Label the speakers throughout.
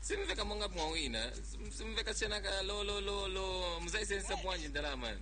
Speaker 1: simveka monga mwawina simveka tena ka lo mzaisensa bwanji ndalama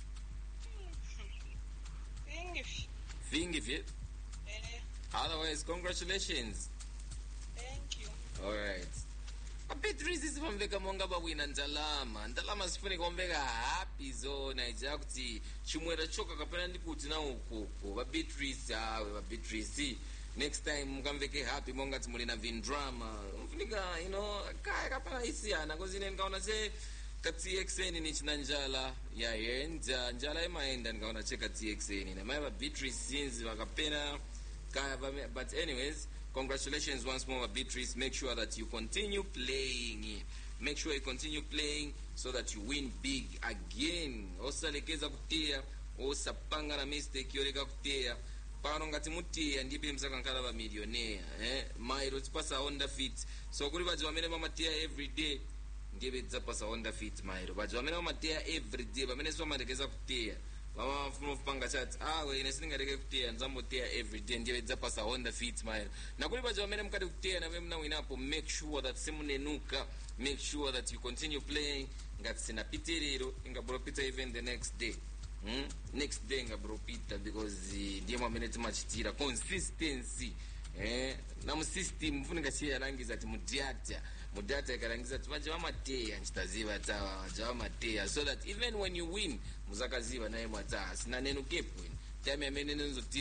Speaker 1: Fingi fit. Otherwise, congratulations.
Speaker 2: Thank you.
Speaker 1: All right. A bit resist from veka monga bawina ndalama sifuni kumbeka happy zone ijakuti chimwera choka kapena ndikuti na ukoko ba Beatrice ba Beatrice next time mukamveke happy monga timulina vindrama mfunika kaya kapana isiana kozi nikaona se kaTXN ni chinanjala ya yenda njala emaenda nikaona che kaTXN na maiba Beatrice since wakapena kaya but anyways congratulations once more Beatrice. Make sure that you continue playing. Make sure you continue playing so that you win big again. Osalekeza kutia osapanga na mistake yoreka kutia pano ngati mutia ndipe msakankala ba millionaire mairo tipasa Honda Fit so kuli baje bamene mamatia every day ndibe tsapasa Honda Fit mairo baje bamene mamatia every day bamene so malekeza kutia mama mfumo panga chat we ine siningate kutia nzambotia every day ndibe tsapasa Honda Fit mairo na kuli baje bamene mkati kutia na mna winapo make sure that simunenuka make sure that you continue playing ngati sinapitiriro ingabropita even the next day. Next day ngabropita because ndiye mwamene timachitira consistency na mu system mfunika chiya rangiza ati mudata ikarangiza ati maje wamateya nchitaziva tawa jawa mateya so that even when you win muzakaziva naye mwata sina nenu kepo time amene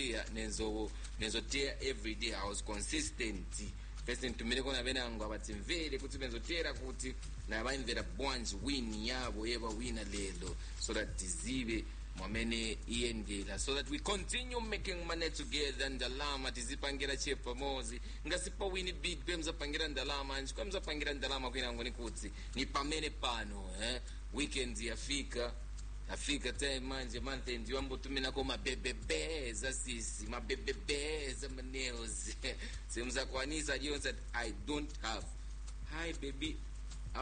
Speaker 1: nenzoteya every day I was consistent first ntumire kona bene angu abatimvere kuti benzotera kuti na baimvera bwanji win yabo yeba wina lelo so that tizibe mwamene iendela so that we continue making money together ndalama tizipangira chepa mozi ngasipa win big pemza pangira ndalama nchi kwa mza pangira ndalama kwina ngoni kuti ni pamene pano weekend yafika time manje mante ndi wambo tumina ko mabebebeza sisi mabebebeza maneos semza kwanisa jonsa I don't have hi baby I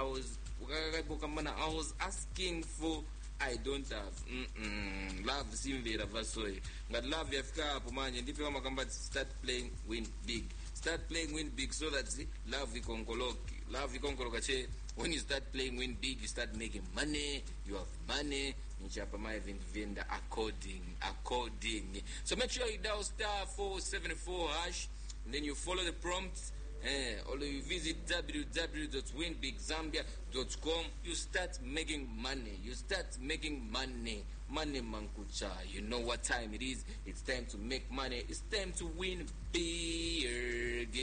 Speaker 1: was asking for I don't have love simvera vasoe ngat love yafika hapo manje ndipe kama kamba start playing win big so that love ikonkoloka che when you start playing win big you start making money you have money nichapa my vendor according so make sure you dial *474# and then you follow the prompts or you visit www.winbigzambia.com. You start making money. Money mankucha. You know what time it is. It's time to make money. It's time to win big.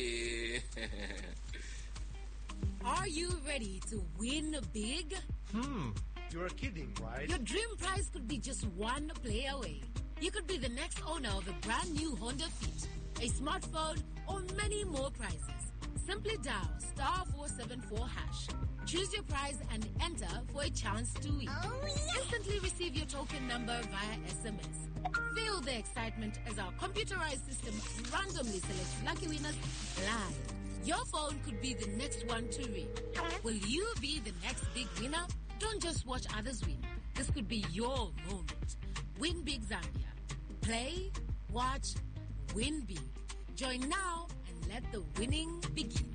Speaker 3: Are you ready to win big?
Speaker 4: You're kidding, right?
Speaker 3: Your dream prize could be just one play away. You could be the next owner of a brand new Honda Fit, a smartphone, or many more prizes. Simply dial *474#. Choose your prize and enter for a chance to win. Instantly receive your token number via SMS. Feel the excitement as our computerized system randomly selects lucky winners live. Your phone could be the next one to ring. Will you be the next big winner? Don't just watch others win. This could be your moment. Win Big Zambia. Play, watch, win big. Join now and let the winning begin.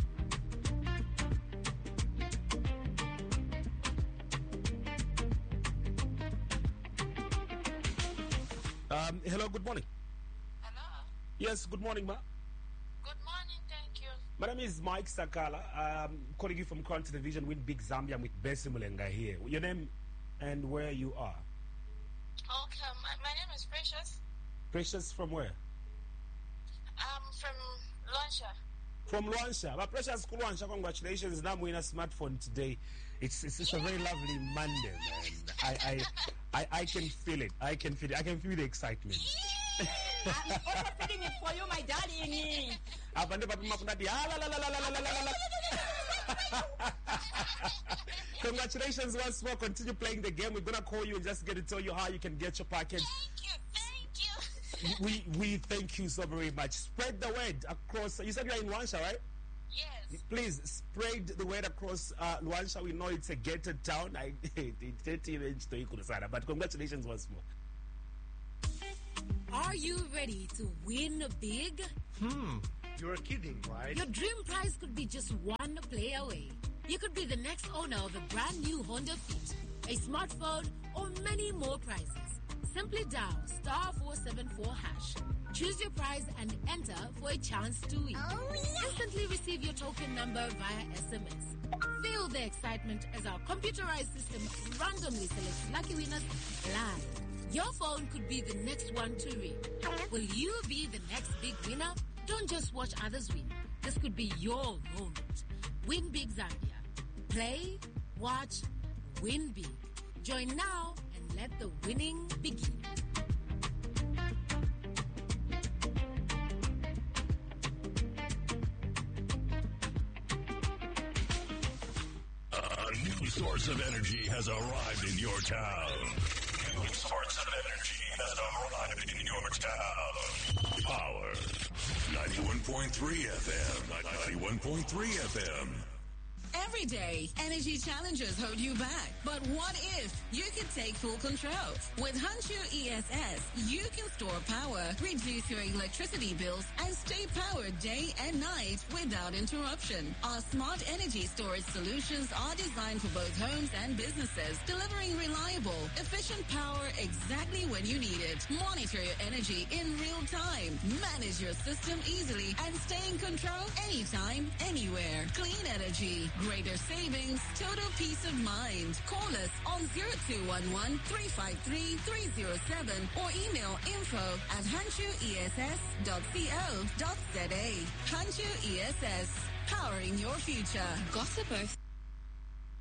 Speaker 5: Hello, good morning.
Speaker 2: Hello.
Speaker 5: Yes, good morning, ma.
Speaker 2: Good morning, thank you.
Speaker 5: My name is Mike Sakala. I'm calling you from Crown Television with Big Zambia. I'm with Bessie Mulenga here. Your name and where you are?
Speaker 2: Okay, my name is Precious.
Speaker 5: Precious from where?
Speaker 2: I'm from Luansha.
Speaker 5: From Luansha. But Precious Luansha, congratulations. Now we're in a smartphone today. It's a very lovely Monday, man. I can feel it. I can feel the excitement.
Speaker 6: I'm also feeling it for you, my darling.
Speaker 5: Congratulations once more. Continue playing the game. We're gonna call you and just get to tell you how you can get your package.
Speaker 2: Thank you.
Speaker 5: We thank you so very much. Spread the word across. You said you're in Luansha, right?
Speaker 2: Yes.
Speaker 5: Please spread the word across Luansha. We know it's a gated town. But congratulations once more.
Speaker 3: Are you ready to win big?
Speaker 4: You're kidding, right?
Speaker 3: Your dream prize could be just one play away. You could be the next owner of a brand new Honda Fit, a smartphone, or many more prizes. Simply dial *474#. Choose your prize and enter for a chance to win. Instantly receive your token number via SMS. Feel the excitement as our computerized system randomly selects lucky winners live. Your phone could be the next one to ring. Will you be the next big winner? Don't just watch others win. This could be your moment. Win Big Zambia. Play, watch, win big. Join now and let the winning begin.
Speaker 7: A new source of energy has arrived in your town. New source of energy has arrived in your town. Power 91.3 FM. 91.3 FM.
Speaker 8: Every day, energy challenges hold you back. But what if you could take full control? With Hanshu ESS, you can store power, reduce your electricity bills, and stay powered day and night without interruption. Our smart energy storage solutions are designed for both homes and businesses, delivering reliable, efficient power exactly when you need it. Monitor your energy in real time. Manage your system easily and stay in control anytime, anywhere. Clean energy. Greater savings, total peace of mind. Call us on 0211-353-307 or email info@hanshuess.co.za. Hanshu ESS, powering your future. Gossip Earth.